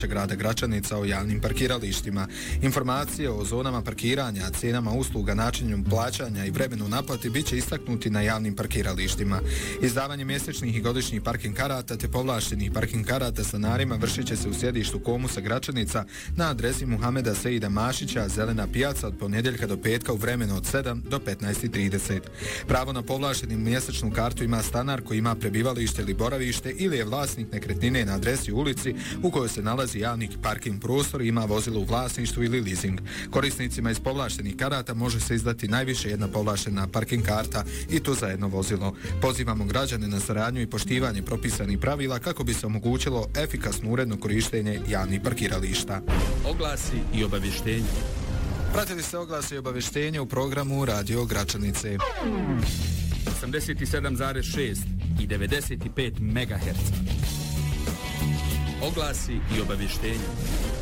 grada Gračanica o javnim parkiralištima. Informacije o zonama parkiranja, cijenama usluga, načinu plaćanja i vremenu naplati bit će istaknuti na javnim parkiralištima. Izdavanje mjesečnih i godišnjih parking karata te povlaštenih parking karata stanarima vršit će se u sjedištu Komusa Gračanica na adresi Muhameda Seida Mašića, Zelena pijaca od ponedjeljka do petka u vremenu od 7 do 15:30. Pravo na povlaštenu mjesečnu kartu ima stanar koji ima prebivalište ili boravište ili je vlasnik nekretnine na adresi u ulici u kojoj se nalazi javni parking prostor i ima vozilo u vlasništvu ili leasing. Korisnicima iz povlaštenih karata može se izdati najviše jedna povlaštena parking karta i to za jedno vozilo. Pozivamo građane na saradnju i poštivanje propisanih pravila kako bi se omogućilo efikasno uredno korištenje javnih parkirališta. Oglasi i obavještenje. Pratili se oglasi i obavještenje u programu Radio Gračanice. 87,6 i 95 MHz. Oglasi i obavještenje.